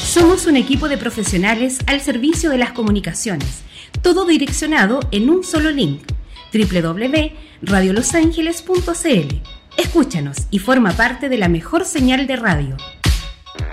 Somos un equipo de profesionales al servicio de las comunicaciones, todo direccionado en un solo link, www.radiolosangeles.cl. Escúchanos y forma parte de la mejor señal de radio.